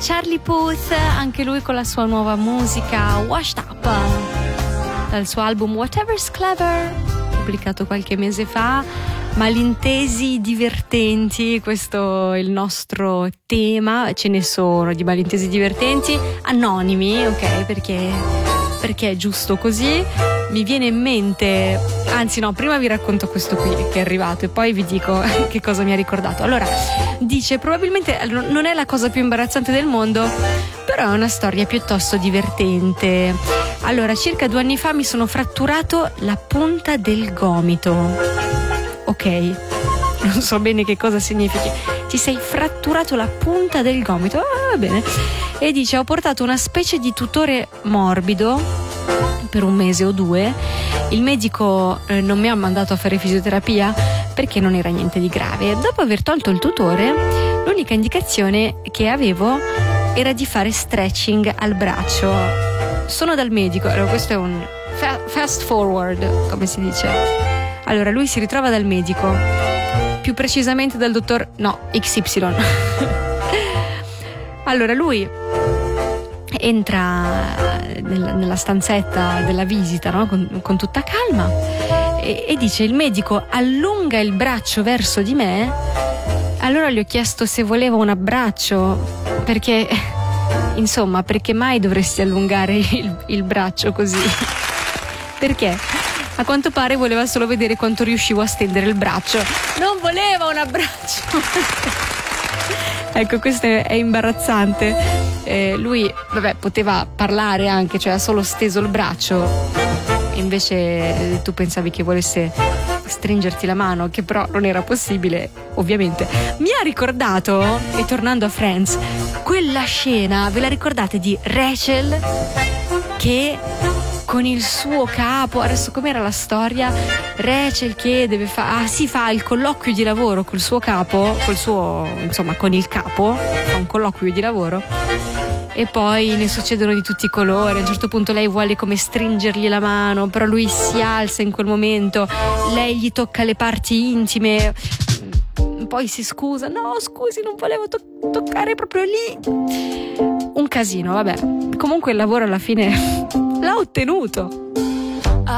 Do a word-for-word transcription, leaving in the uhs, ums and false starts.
Charlie Puth, anche lui con la sua nuova musica Washed Up, dal suo album Whatever's Clever, pubblicato qualche mese fa. Malintesi divertenti, questo è il nostro tema, ce ne sono di malintesi divertenti, anonimi, ok, perché, perché è giusto così. Mi viene in mente, anzi no, prima vi racconto questo qui che è arrivato e poi vi dico che cosa mi ha ricordato. Allora, dice, probabilmente non è la cosa più imbarazzante del mondo, però è una storia piuttosto divertente. Allora, circa due anni fa mi sono fratturato la punta del gomito. Ok, non so bene che cosa significhi. Ti sei fratturato la punta del gomito, ah, va bene. E dice, ho portato una specie di tutore morbido per un mese o due. Il medico eh, non mi ha mandato a fare fisioterapia perché non era niente di grave. Dopo aver tolto il tutore, l'unica indicazione che avevo era di fare stretching al braccio. Sono dal medico, allora questo è un fa- fast forward, come si dice. Allora, lui si ritrova dal medico, più precisamente dal dottor, no, X Y. Allora, lui entra nella, nella stanzetta della visita, no? con, con tutta calma, e, e dice, il medico allunga il braccio verso di me. Allora gli ho chiesto se voleva un abbraccio, perché, insomma, perché mai dovresti allungare il, il braccio così? Perché? A quanto pare voleva solo vedere quanto riuscivo a stendere il braccio. Non voleva un abbraccio. Ecco, questo è imbarazzante. Eh, lui, vabbè, poteva parlare anche, cioè ha solo steso il braccio. Invece eh, tu pensavi che volesse stringerti la mano, che però non era possibile, ovviamente. Mi ha ricordato, e tornando a Friends, quella scena, ve la ricordate, di Rachel che con il suo capo, adesso com'era la storia? Rachel che deve fare, ah sì, fa il colloquio di lavoro col suo capo, col suo, insomma, con il capo, fa un colloquio di lavoro e poi ne succedono di tutti i colori. A un certo punto lei vuole come stringergli la mano, però lui si alza in quel momento, lei gli tocca le parti intime, poi si scusa, no scusi, non volevo to- toccare proprio lì. Un casino, vabbè. Comunque il lavoro alla fine l'ha ottenuto.